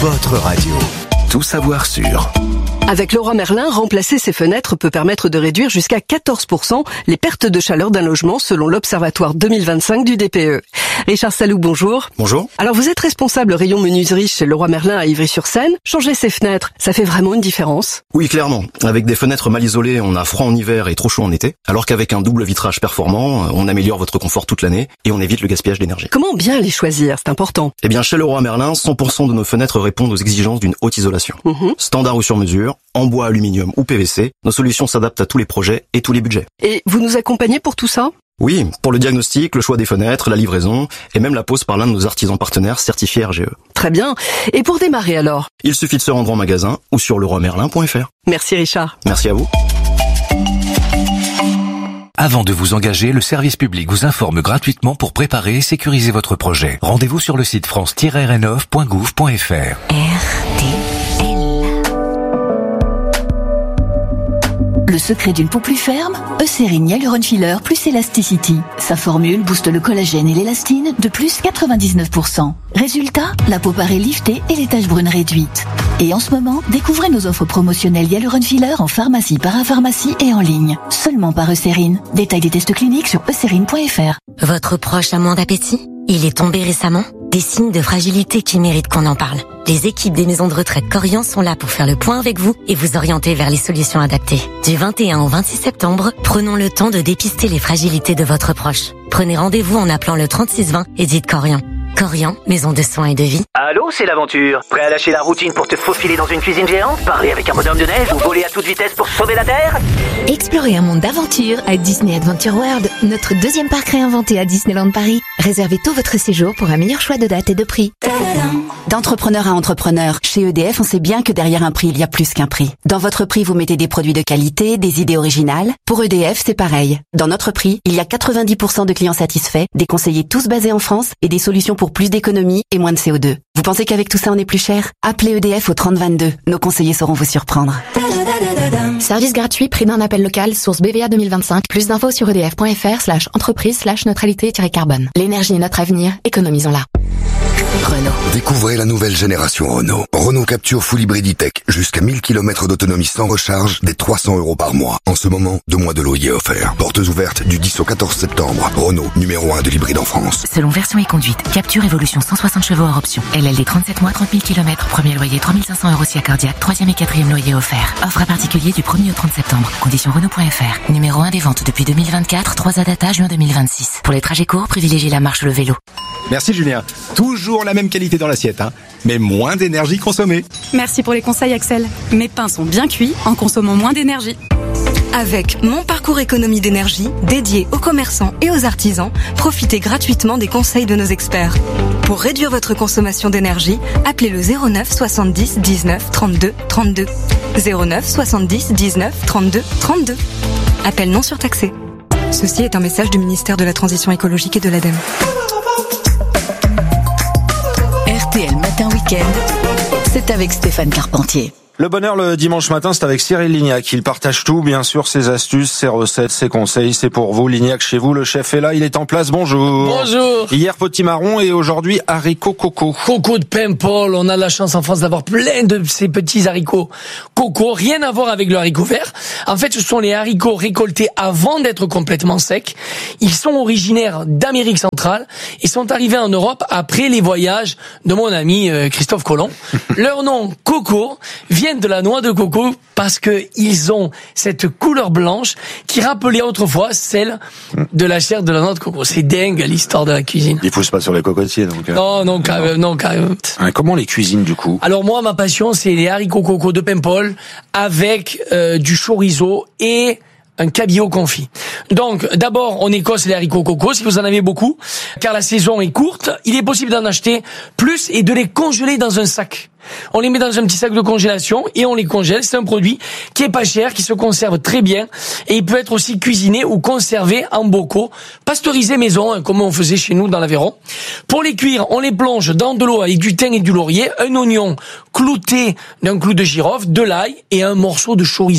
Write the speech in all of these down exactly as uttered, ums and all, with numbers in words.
votre radio. Tout savoir sur. Avec Leroy Merlin, remplacer ses fenêtres peut permettre de réduire jusqu'à quatorze pour cent les pertes de chaleur d'un logement selon l'Observatoire deux mille vingt-cinq du D P E. Richard Salou, bonjour. Bonjour. Alors vous êtes responsable rayon menuiserie chez Leroy Merlin à Ivry-sur-Seine. Changer ses fenêtres, ça fait vraiment une différence? Oui, clairement. Avec des fenêtres mal isolées, on a froid en hiver et trop chaud en été. Alors qu'avec un double vitrage performant, on améliore votre confort toute l'année et on évite le gaspillage d'énergie. Comment bien les choisir? C'est important. Eh bien, chez Leroy Merlin, cent pour cent de nos fenêtres répondent aux exigences d'une haute isolation. Mmh. Standard ou sur mesure, en bois, aluminium ou P V C, nos solutions s'adaptent à tous les projets et tous les budgets. Et vous nous accompagnez pour tout ça? Oui, pour le diagnostic, le choix des fenêtres, la livraison et même la pose par l'un de nos artisans partenaires certifiés R G E. Très bien. Et pour démarrer alors? Il suffit de se rendre en magasin ou sur leroy merlin point f r. Merci Richard. Merci à vous. Avant de vous engager, le service public vous informe gratuitement pour préparer et sécuriser votre projet. Rendez-vous sur le site france tiret rénov point gouv point f r. R T L. Le secret d'une peau plus ferme, Eucérine Hyaluron Filler plus Elasticity. Sa formule booste le collagène et l'élastine de plus quatre-vingt-dix-neuf pour cent. Résultat, la peau paraît liftée et les taches brunes réduites. Et en ce moment, découvrez nos offres promotionnelles Hyaluron Filler en pharmacie, parapharmacie et en ligne. Seulement par Eucérine. Détail des tests cliniques sur eucérine point f r. Votre proche a moins d'appétit? Il est tombé récemment? Des signes de fragilité qui méritent qu'on en parle. Les équipes des maisons de retraite Corian sont là pour faire le point avec vous et vous orienter vers les solutions adaptées. Du vingt et un au vingt-six septembre, prenons le temps de dépister les fragilités de votre proche. Prenez rendez-vous en appelant le trente-six vingt et dites Corian. Corian, maison de soins et de vie. Allô, c'est l'aventure. Prêt à lâcher la routine pour te faufiler dans une cuisine géante? Parler avec un bonhomme de neige ou voler à toute vitesse pour sauver la Terre? Explorez un monde d'aventure à Disney Adventure World, notre deuxième parc réinventé à Disneyland Paris. Réservez tout votre séjour pour un meilleur choix de date et de prix. D'entrepreneur à entrepreneur, chez E D F, on sait bien que derrière un prix, il y a plus qu'un prix. Dans votre prix, vous mettez des produits de qualité, des idées originales. Pour E D F, c'est pareil. Dans notre prix, il y a quatre-vingt-dix pour cent de clients satisfaits, des conseillers tous basés en France et des solutions pour plus d'économie et moins de C O deux. Vous pensez qu'avec tout ça, on est plus cher? Appelez E D F au trente vingt-deux. Nos conseillers sauront vous surprendre. Service gratuit, prix d'un appel local, source B V A deux mille vingt-cinq. Plus d'infos sur edf.fr slash entreprise slash neutralité-carbone. L'énergie est notre avenir, économisons-la. Renault. Découvrez la nouvelle génération Renault. Renault Capture Full Hybrid E-Tech. Jusqu'à mille kilomètres d'autonomie sans recharge, des trois cents euros par mois. En ce moment, deux mois de loyer offert. Portes ouvertes du dix au quatorze septembre. Renault, numéro un de l'hybride en France. Selon version et conduite, Capture Évolution cent soixante chevaux hors option. L L D trente-sept mois, trente mille kilomètres. Premier loyer trois mille cinq cents euros si accordiaque. Troisième et quatrième loyer offert. Offre à particulier du premier au trente septembre. Conditions Renault point f r. Numéro un des ventes depuis deux mille vingt-quatre. trois à data juin deux mille vingt-six. Pour les trajets courts, privilégiez la marche ou le vélo. Merci Julien. Toujours la même qualité dans l'assiette, hein, mais moins d'énergie consommée. Merci pour les conseils Axel. Mes pains sont bien cuits en consommant moins d'énergie. Avec Mon Parcours Économie d'énergie, dédié aux commerçants et aux artisans, profitez gratuitement des conseils de nos experts. Pour réduire votre consommation d'énergie, appelez le zéro neuf soixante-dix dix-neuf trente-deux trente-deux. zéro neuf soixante-dix dix-neuf trente-deux trente-deux. Appel non surtaxé. Ceci est un message du ministère de la Transition écologique et de l'ADEME. R T L Matin Week-end, c'est avec Stéphane Carpentier. Le bonheur le dimanche matin, c'est avec Cyril Lignac. Il partage tout, bien sûr, ses astuces, ses recettes, ses conseils. C'est pour vous, Lignac, chez vous. Le chef est là, il est en place. Bonjour. Bonjour. Hier, potimarron et aujourd'hui, haricots coco. Coco de Paimpol. On a la chance en France d'avoir plein de ces petits haricots coco. Rien à voir avec le haricot vert. En fait, ce sont les haricots récoltés avant d'être complètement secs. Ils sont originaires d'Amérique centrale et sont arrivés en Europe après les voyages de mon ami Christophe Colomb. Leur nom, coco, viennent de la noix de coco parce que ils ont cette couleur blanche qui rappelait autrefois celle de la chair de la noix de coco. C'est dingue l'histoire de la cuisine. Ils poussent pas sur les cocotiers donc. Non non carrément, non carrément. Hein, comment les cuisines du coup? Alors moi ma passion c'est les haricots coco de Paimpol avec euh, du chorizo et un cabillaud confit. Donc, d'abord, on écosse les haricots coco, si vous en avez beaucoup, car la saison est courte. Il est possible d'en acheter plus et de les congeler dans un sac. On les met dans un petit sac de congélation et on les congèle. C'est un produit qui est pas cher, qui se conserve très bien et il peut être aussi cuisiné ou conservé en bocaux, pasteurisé maison, hein, comme on faisait chez nous dans l'Aveyron. Pour les cuire, on les plonge dans de l'eau avec du thym et du laurier, un oignon clouté d'un clou de girofle, de l'ail et un morceau de chorizo.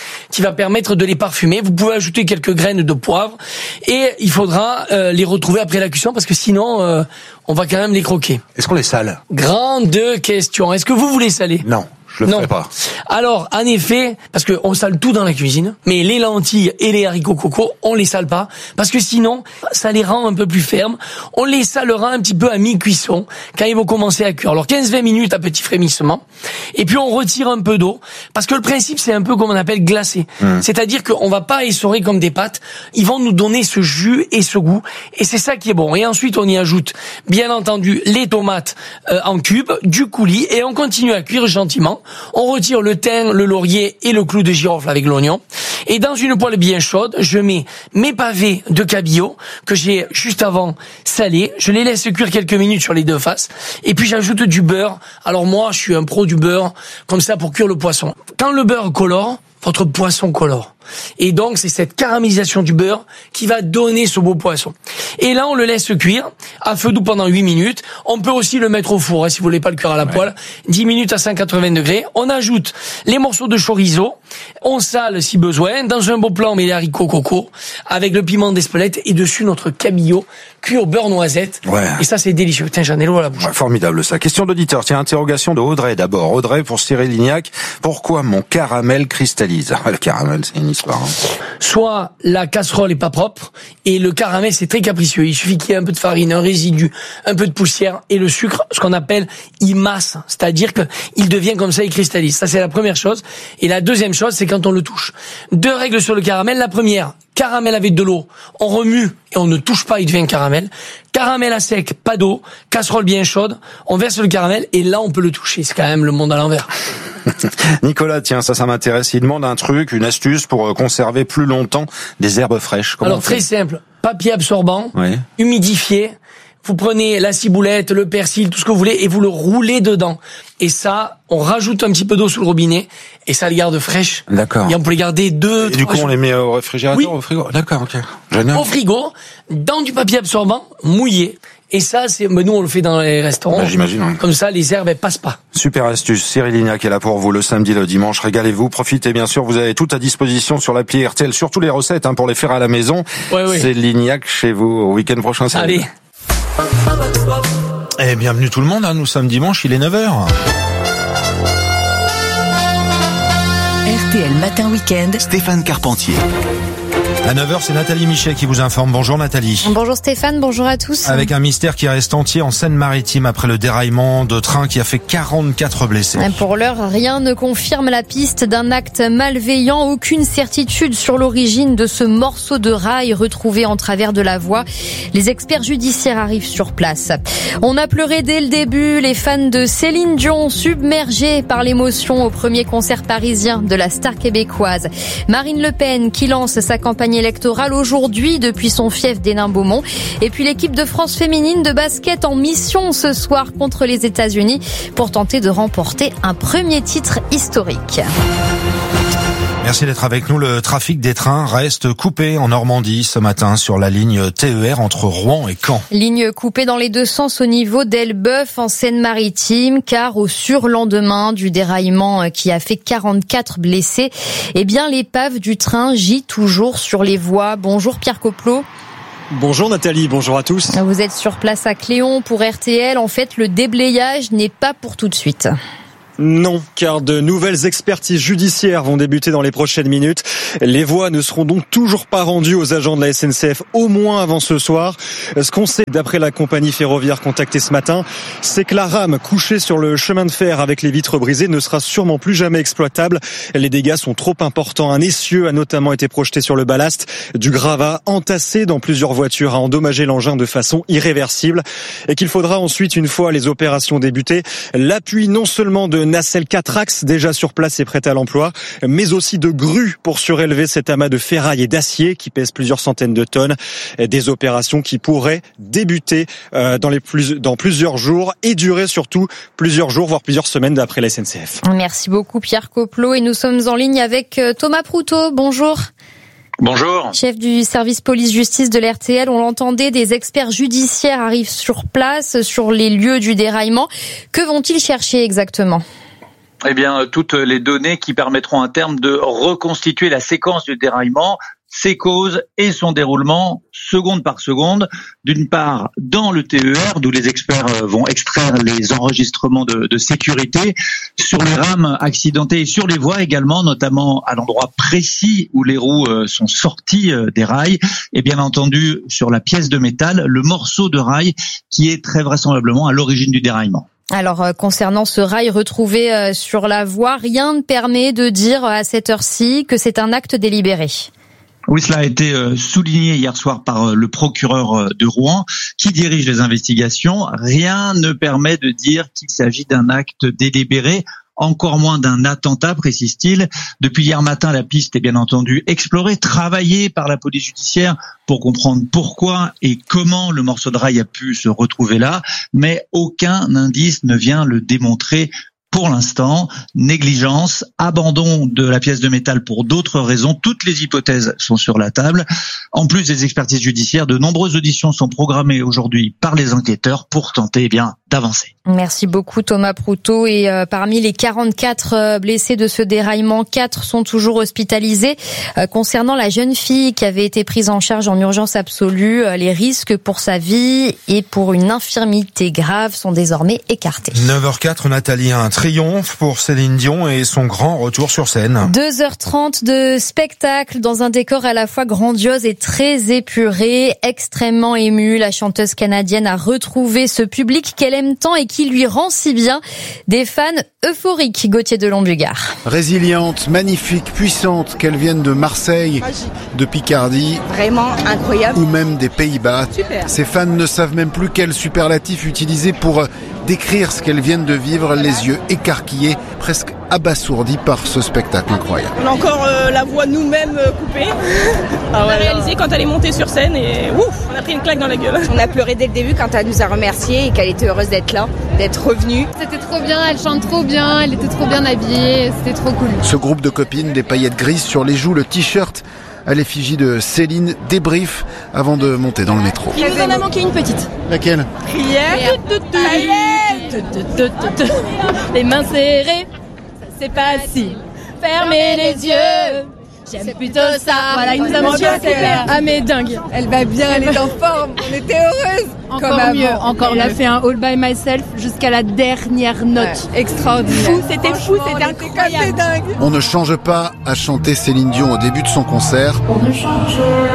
qui va permettre de les parfumer. Vous pouvez ajouter quelques graines de poivre et il faudra euh, les retrouver après la cuisson parce que sinon euh, on va quand même les croquer. Est-ce qu'on les sale? Grande question. Est-ce que vous voulez saler? Non. Je le non. ferai pas. Alors, en effet, parce que on sale tout dans la cuisine, mais les lentilles et les haricots coco, on les sale pas, parce que sinon, ça les rend un peu plus fermes. On les salera un petit peu à mi-cuisson, quand ils vont commencer à cuire. Alors, quinze à vingt minutes à petit frémissement. Et puis, on retire un peu d'eau, parce que le principe, c'est un peu comme on appelle glacé. Mmh. C'est-à-dire qu'on va pas essorer comme des pâtes. Ils vont nous donner ce jus et ce goût. Et c'est ça qui est bon. Et ensuite, on y ajoute, bien entendu, les tomates euh, en cubes, du coulis, et on continue à cuire gentiment. On retire le thym, le laurier et le clou de girofle avec l'oignon. Et dans une poêle bien chaude, je mets mes pavés de cabillaud que j'ai juste avant salés. Je les laisse cuire quelques minutes sur les deux faces. Et puis j'ajoute du beurre. Alors moi, je suis un pro du beurre, comme ça pour cuire le poisson. Quand le beurre colore, votre poisson colore. Et donc, c'est cette caramélisation du beurre qui va donner ce beau poisson. Et là, on le laisse cuire à feu doux pendant huit minutes. On peut aussi le mettre au four, hein, si vous voulez pas le cuire à la ouais. poêle. dix minutes à cent quatre-vingts degrés. On ajoute les morceaux de chorizo. On sale si besoin. Dans un beau plat, on met les haricots coco avec le piment d'Espelette et dessus notre cabillaud cuit au beurre noisette. Ouais. Et ça, c'est délicieux. Putain, j'en ai l'eau à la bouche. Ouais, formidable, ça. Question d'auditeur. Tiens, interrogation de Audrey d'abord. Audrey pour Cyril Lignac. Pourquoi mon caramel cristallise? Le caramel, c'est une histoire. Hein. Soit la casserole est pas propre et le caramel c'est très capricieux. Il suffit qu'il y ait un peu de farine, un résidu, un peu de poussière et le sucre, ce qu'on appelle il masse, c'est-à-dire que il devient comme ça, il cristallise. Ça c'est la première chose. Et la deuxième chose, c'est quand on le touche. Deux règles sur le caramel. La première, caramel avec de l'eau, on remue et on ne touche pas, il devient caramel. Caramel à sec, pas d'eau, casserole bien chaude, on verse le caramel et là on peut le toucher. C'est quand même le monde à l'envers. Nicolas, tiens, ça, ça m'intéresse. Il demande un truc, une astuce pour conserver plus longtemps des herbes fraîches. Comment Alors très simple, papier absorbant, oui. humidifié. Vous prenez la ciboulette, le persil, tout ce que vous voulez, et vous le roulez dedans. Et ça, on rajoute un petit peu d'eau sous le robinet, et ça les garde fraîches. D'accord. Et on peut les garder deux, et du coup, jours. On les met au réfrigérateur, oui. au frigo. D'accord, ok. Génial. Au frigo, dans du papier absorbant, mouillé. Et ça, c'est, ben nous, on le fait dans les restaurants. Ben, j'imagine. Oui. Comme ça, les herbes, elles passent pas. Super astuce. Cyril Lignac est là pour vous le samedi, le dimanche. Régalez-vous. Profitez, bien sûr. Vous avez tout à disposition sur l'appli R T L, surtout les recettes, hein, pour les faire à la maison. Ouais, ouais. C'est Lignac chez vous au week-end prochain. Allez. Et bienvenue tout le monde, hein. Nous sommes dimanche, il est neuf heures. R T L Matin Week-end. Stéphane Carpentier. À neuf heures, c'est Nathalie Michet qui vous informe. Bonjour Nathalie. Bonjour Stéphane, bonjour à tous. Avec un mystère qui reste entier en Seine-Maritime après le déraillement de train qui a fait quarante-quatre blessés. Pour l'heure, rien ne confirme la piste d'un acte malveillant. Aucune certitude sur l'origine de ce morceau de rail retrouvé en travers de la voie. Les experts judiciaires arrivent sur place. On a pleuré dès le début. Les fans de Céline Dion submergés par l'émotion au premier concert parisien de la star québécoise. Marine Le Pen qui lance sa campagne électorale aujourd'hui depuis son fief d'Hénin-Beaumont. Et puis l'équipe de France féminine de basket en mission ce soir contre les États-Unis pour tenter de remporter un premier titre historique. Merci d'être avec nous. Le trafic des trains reste coupé en Normandie ce matin sur la ligne T E R entre Rouen et Caen. Ligne coupée dans les deux sens au niveau d'Elbeuf en Seine-Maritime, car au surlendemain du déraillement qui a fait quarante-quatre blessés, eh bien l'épave du train gît toujours sur les voies. Bonjour Pierre Coplot. Bonjour Nathalie, bonjour à tous. Vous êtes sur place à Cléon pour R T L. En fait, le déblayage n'est pas pour tout de suite. Non, car de nouvelles expertises judiciaires vont débuter dans les prochaines minutes. Les voies ne seront donc toujours pas rendues aux agents de la S N C F, au moins avant ce soir. Ce qu'on sait, d'après la compagnie ferroviaire contactée ce matin, c'est que la rame couchée sur le chemin de fer avec les vitres brisées ne sera sûrement plus jamais exploitable. Les dégâts sont trop importants. Un essieu a notamment été projeté sur le ballast. Du gravat entassé dans plusieurs voitures a endommagé l'engin de façon irréversible. Et qu'il faudra ensuite, une fois les opérations débutées, l'appui non seulement de nacelles quatre axes déjà sur place et prêtes à l'emploi, mais aussi de grues pour surélever cet amas de ferraille et d'acier qui pèse plusieurs centaines de tonnes. Des opérations qui pourraient débuter dans, les plus, dans plusieurs jours et durer surtout plusieurs jours, voire plusieurs semaines d'après la S N C F. Merci beaucoup Pierre Coplot et nous sommes en ligne avec Thomas Proutot. Bonjour. Bonjour. Chef du service police-justice de l'R T L, on l'entendait, des experts judiciaires arrivent sur place, sur les lieux du déraillement. Que vont-ils chercher exactement ? Eh bien, toutes les données qui permettront à terme de reconstituer la séquence du déraillement, ses causes et son déroulement seconde par seconde. D'une part, dans le T E R, d'où les experts vont extraire les enregistrements de, de sécurité, sur les rames accidentées et sur les voies également, notamment à l'endroit précis où les roues sont sorties des rails, et bien entendu sur la pièce de métal, le morceau de rail qui est très vraisemblablement à l'origine du déraillement. Alors, euh, concernant ce rail retrouvé euh, sur la voie, rien ne permet de dire à cette heure-ci que c'est un acte délibéré. Oui, cela a été souligné hier soir par le procureur de Rouen qui dirige les investigations. Rien ne permet de dire qu'il s'agit d'un acte délibéré, encore moins d'un attentat, précise-t-il. Depuis hier matin, la piste est bien entendu explorée, travaillée par la police judiciaire pour comprendre pourquoi et comment le morceau de rail a pu se retrouver là, mais aucun indice ne vient le démontrer. Pour l'instant, négligence, abandon de la pièce de métal pour d'autres raisons, toutes les hypothèses sont sur la table. En plus des expertises judiciaires, de nombreuses auditions sont programmées aujourd'hui par les enquêteurs pour tenter eh bien d'avancer. Merci beaucoup Thomas Proutot. Et euh, parmi les quarante-quatre euh, blessés de ce déraillement, quatre sont toujours hospitalisés. Euh, concernant la jeune fille qui avait été prise en charge en urgence absolue, euh, les risques pour sa vie et pour une infirmité grave sont désormais écartés. neuf heures quatre, Nathalie, un triomphe pour Céline Dion et son grand retour sur scène. deux heures trente de spectacle dans un décor à la fois grandiose et très épuré, extrêmement émue. La chanteuse canadienne a retrouvé ce public qu'elle aime tant et qui lui rend si bien. Des fans euphoriques, Gauthier de Lombugard. Résiliente, magnifique, puissante, qu'elle vienne de Marseille, de Picardie, vraiment incroyable, ou même des Pays-Bas. Super. Ces fans ne savent même plus quel superlatif utiliser pour décrire ce qu'elles viennent de vivre, les yeux écarquillés, presque abasourdis par ce spectacle incroyable. On a encore euh, la voix nous-mêmes euh, coupée. Ah, on a réalisé quand elle est montée sur scène et ouf, on a pris une claque dans la gueule. On a pleuré dès le début quand elle nous a remerciés et qu'elle était heureuse d'être là, d'être revenue. C'était trop bien, elle chante trop bien, elle était trop bien habillée, c'était trop cool. Ce groupe de copines, des paillettes grises sur les joues, le t-shirt à l'effigie de Céline, débrief avant de monter dans le métro. Il nous en a manqué une petite. Laquelle? Prière. Les mains serrées, ça c'est pas si. Fermez les yeux. J'aime plutôt ça. Voilà, il nous a manqué. Ah mais dingue. Elle va bien, elle est en forme. On était heureuses. Encore mieux. Encore. On a fait un All by Myself jusqu'à la dernière note. Ouais, extraordinaire. Fou, c'était fou, c'était incroyable. Dingue. On ne change pas à chanter Céline Dion au début de son concert. On ne change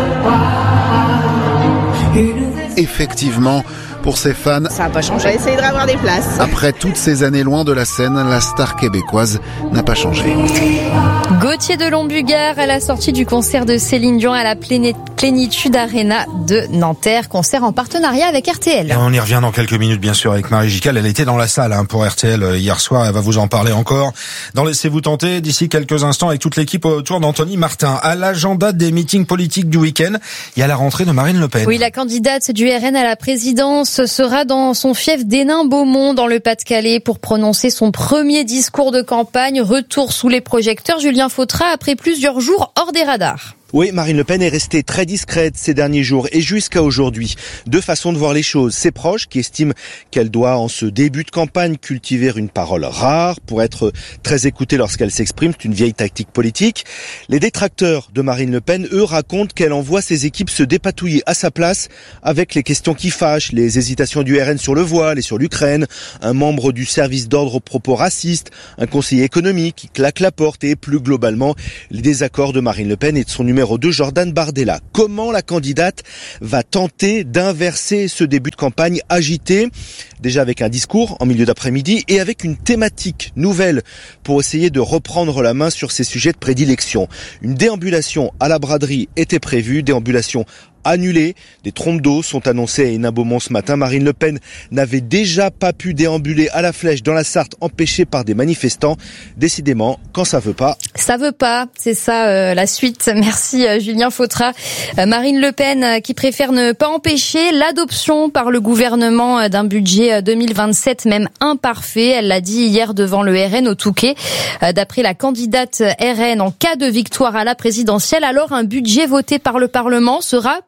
pas. Effectivement, pour ses fans, ça n'a pas changé. On va essayer de avoir des places. Après toutes ces années loin de la scène, la star québécoise n'a pas changé. Gauthier de Lombugard à la sortie du concert de Céline Dion à la Plénitude Arena de Nanterre, concert en partenariat avec R T L. Et on y revient dans quelques minutes bien sûr avec Marie Gical. Elle était dans la salle hein, pour R T L hier soir, elle va vous en parler encore. Dans Laissez-vous tenter, d'ici quelques instants avec toute l'équipe autour d'Anthony Martin. À l'agenda des meetings politiques du week-end, il y a la rentrée de Marine Le Pen. Oui, la candidate du R N à la présidence sera dans son fief d'Hénin-Beaumont dans le Pas-de-Calais pour prononcer son premier discours de campagne. Retour sous les projecteurs, Julien Fautra, après plusieurs jours hors des radars. Oui, Marine Le Pen est restée très discrète ces derniers jours et jusqu'à aujourd'hui. Deux façons de voir les choses. Ses proches qui estiment qu'elle doit, en ce début de campagne, cultiver une parole rare pour être très écoutée lorsqu'elle s'exprime. C'est une vieille tactique politique. Les détracteurs de Marine Le Pen, eux, racontent qu'elle envoie ses équipes se dépatouiller à sa place avec les questions qui fâchent, les hésitations du R N sur le voile et sur l'Ukraine, un membre du service d'ordre aux propos racistes, un conseiller économique qui claque la porte et, plus globalement, les désaccords de Marine Le Pen et de son numéro deux, Jordan Bardella. Comment la candidate va tenter d'inverser ce début de campagne agité, déjà avec un discours en milieu d'après-midi et avec une thématique nouvelle pour essayer de reprendre la main sur ses sujets de prédilection. Une déambulation à la braderie était prévue, déambulation annulée. Des trompes d'eau sont annoncées à Hénin-Beaumont ce matin. Marine Le Pen n'avait déjà pas pu déambuler à la Flèche dans la Sarthe, empêchée par des manifestants. Décidément, quand ça veut pas... Ça veut pas, c'est ça euh, la suite. Merci euh, Julien Fautra. Euh, Marine Le Pen euh, qui préfère ne pas empêcher l'adoption par le gouvernement euh, d'un budget euh, deux mille vingt-sept, même imparfait. Elle l'a dit hier devant le R N au Touquet. Euh, d'après la candidate R N, en cas de victoire à la présidentielle, alors un budget voté par le Parlement sera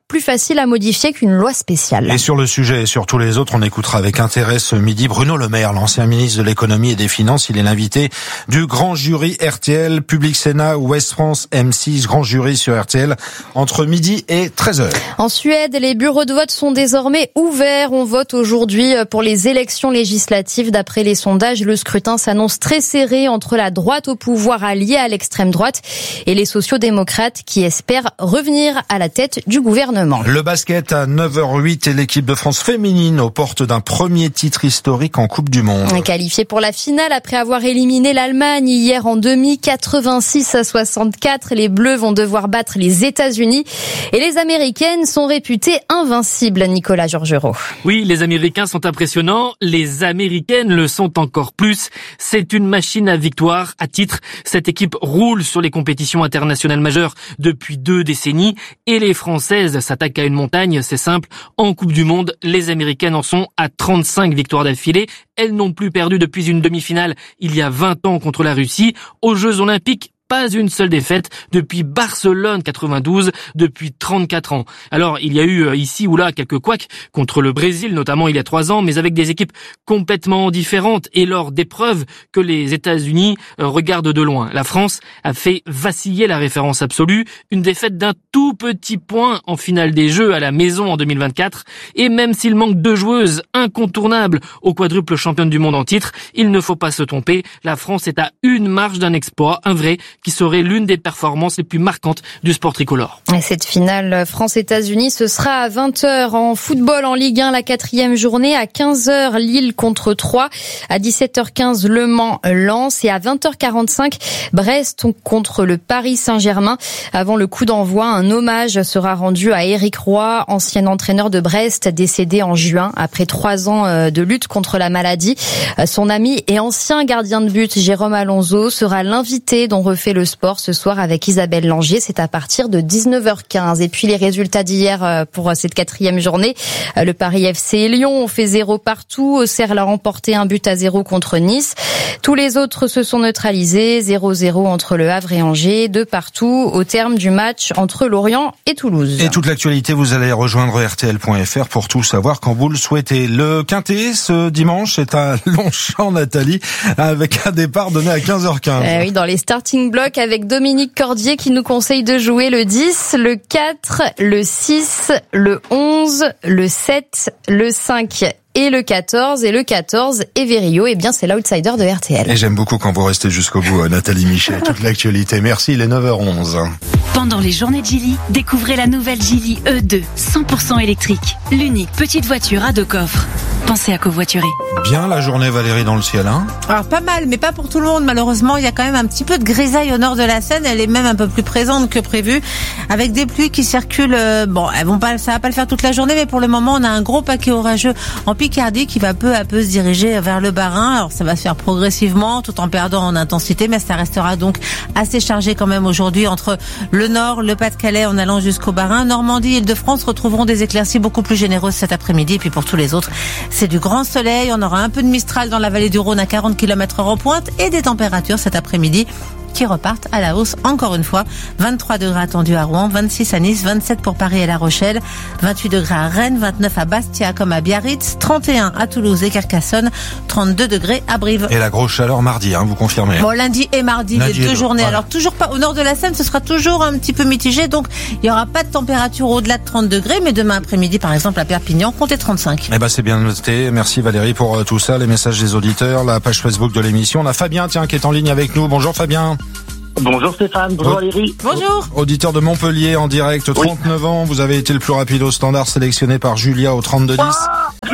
plus facile à modifier qu'une loi spéciale. Et sur le sujet et sur tous les autres, on écoutera avec intérêt ce midi Bruno Le Maire, l'ancien ministre de l'économie et des finances. Il est l'invité du grand jury R T L, Public Sénat, Ouest France, M six, grand jury sur R T L, entre midi et treize heures. En Suède, les bureaux de vote sont désormais ouverts. On vote aujourd'hui pour les élections législatives. D'après les sondages, le scrutin s'annonce très serré entre la droite au pouvoir alliée à l'extrême droite et les sociaux-démocrates qui espèrent revenir à la tête du gouvernement. Le basket à neuf heures huit et l'équipe de France féminine aux portes d'un premier titre historique en Coupe du Monde. Qualifiée pour la finale après avoir éliminé l'Allemagne hier en demi, quatre-vingt-six à soixante-quatre, les Bleus vont devoir battre les États-Unis et les Américaines sont réputées invincibles. Nicolas Georgerot. Oui, les Américains sont impressionnants, les Américaines le sont encore plus. C'est une machine à victoire. À titre, cette équipe roule sur les compétitions internationales majeures depuis deux décennies et les Françaises s'attaquent à une montagne, c'est simple. En Coupe du Monde, les Américaines en sont à trente-cinq victoires d'affilée. Elles n'ont plus perdu depuis une demi-finale il y a vingt ans contre la Russie. Aux Jeux Olympiques, pas une seule défaite depuis Barcelone quatre-vingt-douze, depuis trente-quatre ans. Alors, il y a eu ici ou là quelques couacs contre le Brésil, notamment il y a trois ans, mais avec des équipes complètement différentes et lors d'épreuves que les États-Unis regardent de loin. La France a fait vaciller la référence absolue, une défaite d'un tout petit point en finale des Jeux à la maison en deux mille vingt-quatre. Et même s'il manque deux joueuses incontournables au quadruple championne du monde en titre, il ne faut pas se tromper, la France est à une marche d'un exploit, un vrai, qui serait l'une des performances les plus marquantes du sport tricolore. Et cette finale France-États-Unis, ce sera à vingt heures. En football, en Ligue un, la quatrième journée. À quinze heures, Lille contre Troyes. À dix-sept heures quinze, Le Mans, Lens. Et à vingt heures quarante-cinq, Brest contre le Paris Saint-Germain. Avant le coup d'envoi, un hommage sera rendu à Éric Roy, ancien entraîneur de Brest, décédé en juin après trois ans de lutte contre la maladie. Son ami et ancien gardien de but, Jérôme Alonso, sera l'invité dont refait le sport ce soir avec Isabelle Langier. C'est à partir de dix-neuf heures quinze. Et puis les résultats d'hier pour cette quatrième journée. Le Paris F C et Lyon ont fait zéro partout. Auxerre l'a remporté un but à zéro contre Nice. Tous les autres se sont neutralisés. zéro zéro entre Le Havre et Angers. Deux partout au terme du match entre Lorient et Toulouse. Et toute l'actualité, vous allez rejoindre R T L point F R pour tout savoir quand vous le souhaitez. Le Quintet, ce dimanche, est à Longchamp, Nathalie, avec un départ donné à quinze heures quinze. Euh, oui, dans les starting blocks avec Dominique Cordier qui nous conseille de jouer le dix, le quatre, le six, le onze, le sept, le cinq et le quatorze. Et le quatorze, Everio, eh bien c'est l'outsider de R T L. Et j'aime beaucoup quand vous restez jusqu'au bout, Nathalie Michet. Toute l'actualité. Merci, il est neuf heures onze. Pendant les journées de Geely, découvrez la nouvelle Geely E deux, cent pour cent électrique. L'unique petite voiture à deux coffres. Pensez à covoiturer. Bien la journée, Valérie, dans le ciel, hein? Alors pas mal, mais pas pour tout le monde. Malheureusement, il y a quand même un petit peu de grisaille au nord de la Seine. Elle est même un peu plus présente que prévu, avec des pluies qui circulent. Euh, bon, elles vont pas, ça va pas le faire toute la journée, mais pour le moment, on a un gros paquet orageux en Picardie qui va peu à peu se diriger vers le Bas-Rhin. Alors ça va se faire progressivement, tout en perdant en intensité, mais ça restera donc assez chargé quand même aujourd'hui entre le Nord, le Pas-de-Calais, en allant jusqu'au Bas-Rhin. Normandie, Île-de-France retrouveront des éclaircies beaucoup plus généreuses cet après-midi. Et puis pour tous les autres, c'est du grand soleil. On aura un peu de Mistral dans la vallée du Rhône à quarante kilomètres heure en pointe et des températures cet après-midi qui repartent à la hausse encore une fois. vingt-trois degrés attendus à Rouen, vingt-six à Nice, vingt-sept pour Paris et La Rochelle, vingt-huit degrés à Rennes, vingt-neuf à Bastia comme à Biarritz, trente et un à Toulouse et Carcassonne, trente-deux degrés à Brive. Et la grosse chaleur mardi, hein, vous confirmez? Bon, lundi et mardi, lundi les deux journées. Voilà. Alors toujours pas au nord de la Seine, ce sera toujours un petit peu mitigé, donc il n'y aura pas de température au-delà de trente degrés, mais demain après-midi, par exemple, à Perpignan, comptez trente-cinq. Eh ben, c'est bien noté. Merci Valérie pour tout ça, les messages des auditeurs, la page Facebook de l'émission. On a Fabien, tiens, qui est en ligne avec nous. Bonjour Fabien. Bonjour Stéphane, bonjour Valérie. Bonjour. Auditeur de Montpellier en direct, trente-neuf oui. ans, vous avez été le plus rapide au standard sélectionné par Julia au trente-deux dix.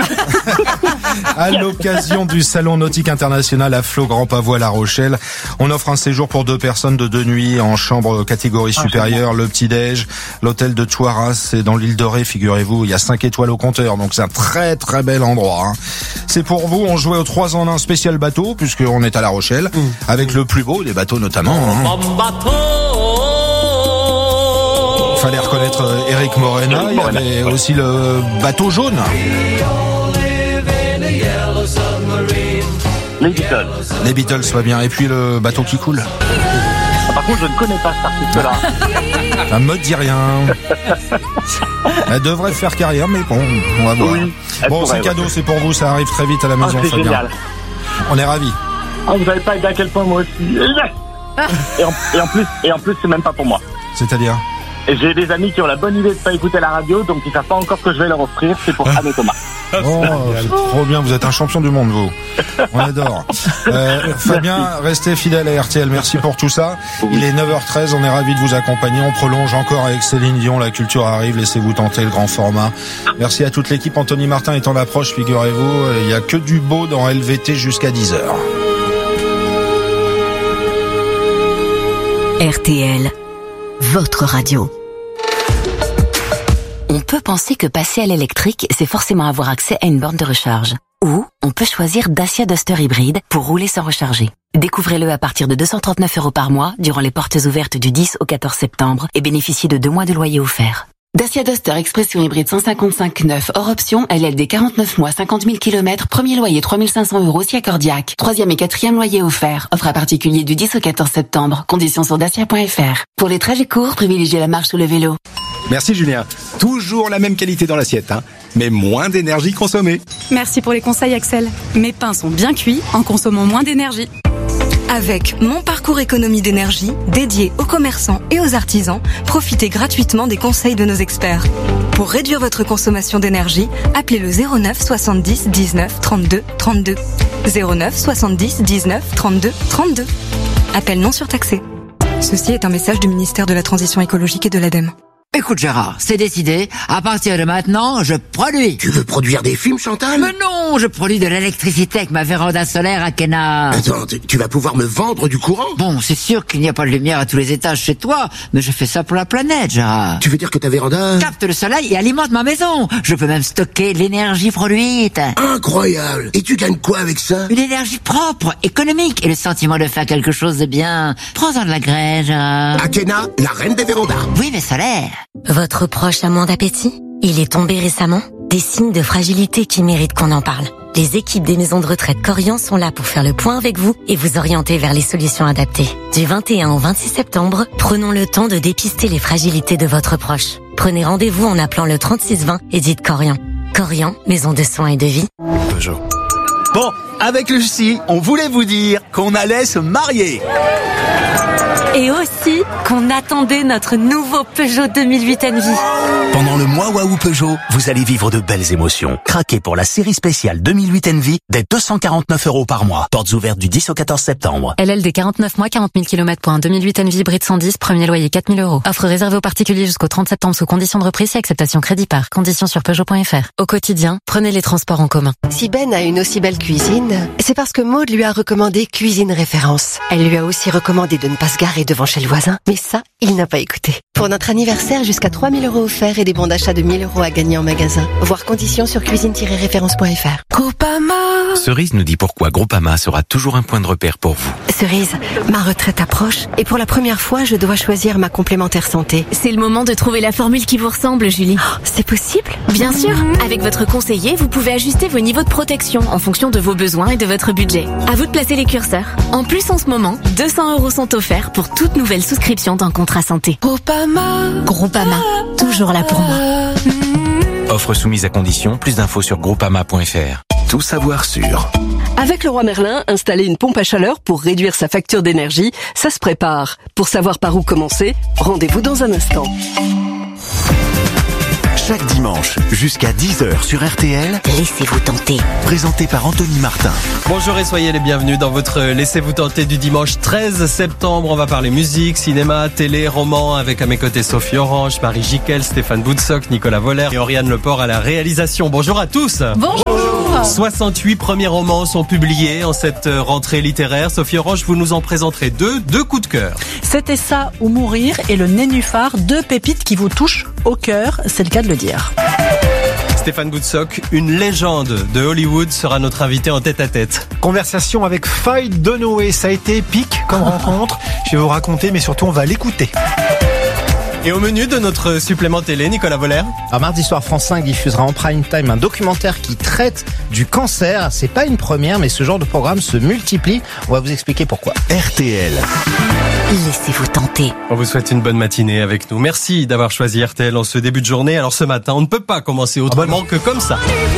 À l'occasion du Salon Nautique International à Flot Grand Pavois La Rochelle, on offre un séjour pour deux personnes de deux nuits en chambre catégorie supérieure, le petit-déj, l'hôtel de Tuaras, c'est dans l'île de Ré, figurez-vous, il y a cinq étoiles au compteur, donc c'est un très très bel endroit. Hein. C'est pour vous, on jouait au trois en un spécial bateau, puisqu'on est à La Rochelle, mmh. avec le plus beau des bateaux notamment. Hein. Il fallait reconnaître Eric Morena, il y avait aussi le bateau jaune. Les Beatles. Les Beatles, soit bien. Et puis le bateau qui coule. Ah, par Par contre, je ne connais pas cet artiste-là. Ça me dit rien. Elle devrait faire carrière, mais bon, on va voir. Oui, bon, pourrait, c'est cadeau, ouais. c'est pour vous, ça arrive très vite à la maison, Ah, c'est Fabien. génial. On est ravis. Ah, vous n'avez pas idée à quel point moi aussi. Yes et, en, et en plus, et en plus, c'est même pas pour moi. C'est-à-dire? Et j'ai des amis qui ont la bonne idée de pas écouter la radio, donc ils savent pas encore ce que je vais leur offrir. C'est pour Anne et Thomas. Oh, c'est trop bien, vous êtes un champion du monde, vous. On adore. Euh, Fabien, restez fidèle à R T L, merci pour tout ça. Il est neuf heures treize, on est ravis de vous accompagner. On prolonge encore avec Céline Dion, la culture arrive, laissez-vous tenter le grand format. Merci à toute l'équipe, Anthony Martin est en approche, figurez-vous. Il y a que du beau dans L V T jusqu'à dix heures. R T L, votre radio. On peut penser que passer à l'électrique, c'est forcément avoir accès à une borne de recharge. Ou on peut choisir Dacia Duster hybride pour rouler sans recharger. Découvrez-le à partir de deux cent trente-neuf euros par mois durant les portes ouvertes du dix au quatorze septembre et bénéficiez de deux mois de loyer offert. Dacia Duster Expression hybride cent cinquante-cinq neuf hors option, L L D quarante-neuf mois, cinquante mille kilomètres, premier loyer trois mille cinq cents euros si accordiaque. Troisième et quatrième loyer offert. Offre à particulier du dix au quatorze septembre. Conditions sur dacia point f r. Pour les trajets courts, privilégiez la marche ou le vélo. Merci Julien. Toujours la même qualité dans l'assiette, hein, mais moins d'énergie consommée. Merci pour les conseils, Axel. Mes pains sont bien cuits en consommant moins d'énergie. Avec Mon Parcours Économie d'énergie, dédié aux commerçants et aux artisans, profitez gratuitement des conseils de nos experts. Pour réduire votre consommation d'énergie, appelez le zéro neuf soixante-dix dix-neuf trente-deux trente-deux. zéro neuf soixante-dix dix-neuf trente-deux trente-deux. Appel non surtaxé. Ceci est un message du ministère de la Transition écologique et de l'ADEME. Écoute Gérard, c'est décidé. À partir de maintenant, je produis. Tu veux produire des films, Chantal? Mais non, je produis de l'électricité avec ma véranda solaire à Kena. Attends, tu vas pouvoir me vendre du courant? Bon, c'est sûr qu'il n'y a pas de lumière à tous les étages chez toi, mais je fais ça pour la planète, Gérard. Tu veux dire que ta véranda capte le soleil et alimente ma maison. Je peux même stocker l'énergie produite. Incroyable. Et tu gagnes quoi avec ça? Une énergie propre, économique et le sentiment de faire quelque chose de bien. Prends-en de la graine, Gérard. À Kena, la reine des vérandas. Oui, mais solaire. Votre proche a moins d'appétit? Il est tombé récemment? Des signes de fragilité qui méritent qu'on en parle. Les équipes des maisons de retraite Corian sont là pour faire le point avec vous et vous orienter vers les solutions adaptées. Du vingt et un au vingt-six septembre, prenons le temps de dépister les fragilités de votre proche. Prenez rendez-vous en appelant le trente-six vingt et dites Corian. Corian, maison de soins et de vie. Peugeot. Bon, avec Lucie, on voulait vous dire qu'on allait se marier. Et aussi qu'on attendait notre nouveau Peugeot deux mille huit Envy. Pendant le mois Waouh Peugeot, vous allez vivre de belles émotions. Craquez pour la série spéciale deux mille huit Envy dès deux cent quarante-neuf euros par mois. Portes ouvertes du dix au quatorze septembre. L L D quarante-neuf mois, quarante mille kilomètres pour un deux mille huit Envy hybride cent dix, premier loyer quatre mille euros. Offre réservée aux particuliers jusqu'au trente septembre sous conditions de reprise et acceptation crédit par. Conditions sur Peugeot point f r. Au quotidien, prenez les transports en commun. Si Ben a une aussi belle cuisine, c'est parce que Maud lui a recommandé Cuisine Référence. Elle lui a aussi recommandé de ne pas se garer devant chez le voisin, mais ça, il n'a pas écouté. Pour notre anniversaire, jusqu'à trois mille euros offerts et des bons d'achat de mille euros à gagner en magasin. Voir conditions sur cuisine tiret référence point f r. Groupama. Cerise nous dit pourquoi Groupama sera toujours un point de repère pour vous. Cerise, ma retraite approche et pour la première fois, je dois choisir ma complémentaire santé. C'est le moment de trouver la formule qui vous ressemble, Julie. Oh, c'est possible? Bien sûr. Avec votre conseiller, vous pouvez ajuster vos niveaux de protection en fonction de vos besoins et de votre budget. À vous de placer les curseurs. En plus, en ce moment, deux cents euros sont offerts pour toute nouvelle souscription d'un contrat santé. Groupama. Groupama. Toujours là pour moi. Offre soumise à condition. Plus d'infos sur groupama point f r. Tout savoir sur. Avec Leroy Merlin, installer une pompe à chaleur pour réduire sa facture d'énergie, ça se prépare. Pour savoir par où commencer, rendez-vous dans un instant. Chaque dimanche, jusqu'à dix heures sur R T L, Laissez-vous tenter. présenté par Anthony Martin. Bonjour et soyez les bienvenus dans votre Laissez-vous tenter du dimanche treize septembre. On va parler musique, cinéma, télé, roman avec à mes côtés Sophie Orange, Marie Jiquel, Stéphane Boutsock, Nicolas Voller et Oriane Leport à la réalisation. Bonjour à tous. Bonjour. soixante-huit premiers romans sont publiés en cette rentrée littéraire. Sophie Orange, vous nous en présenterez deux, deux coups de cœur. C'était ça ou mourir et le Nénuphar, deux pépites qui vous touchent au cœur, c'est le cas de le dire. Stéphane Boutsock, une légende de Hollywood, sera notre invité en tête-à-tête. Conversation avec Faye Dunaway, ça a été épique comme rencontre. Je vais vous raconter, mais surtout on va l'écouter. Et au menu de notre supplément télé, Nicolas Voller. Alors, mardi soir, France cinq diffusera en prime time un documentaire qui traite du cancer. C'est pas une première, mais ce genre de programme se multiplie. On va vous expliquer pourquoi. R T L. Laissez-vous tenter. On vous souhaite une bonne matinée avec nous. Merci d'avoir choisi R T L en ce début de journée. Alors ce matin, on ne peut pas commencer autrement que comme ça.